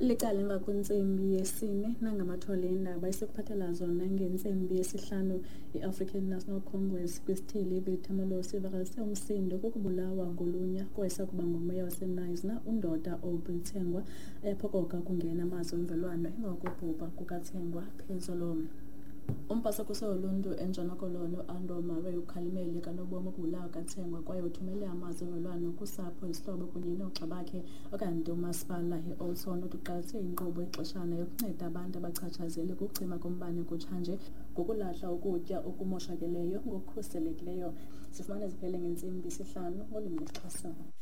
Licala emva kwentsimbi yesine nangamathole eendaba esikuphathela zona ngentsimbi yesihlanu i-African National Congress kwisithili iVictor ivakalise umsindo kukubulawa ngolunya kwayesakuba ngumeya waseNice undoda uButhengwa ayaphokoka kungena amazwi emvelwano emva kokubhubha kukaThengwa phezolo. Umphasakuso woluntu eNtshona Koloni uAndo Murray ukhalimele kanobomi ukubulawa kaThengwa kwaye uthumele amazwi emvelwano kusapho, izihlobo kunye noogxa bakhe. Okanti umasipala iOld Tshwane uqalise inkqubo exeshana yokunceda abantu abachaphazeleke kukucima kombane kutshanje ngokulahla ukutya okumoshakeleyo ngokukhuselekileyo. Sifumana ziphele ngentsimbi yesihlanu ngolwimi lwesiXhosa.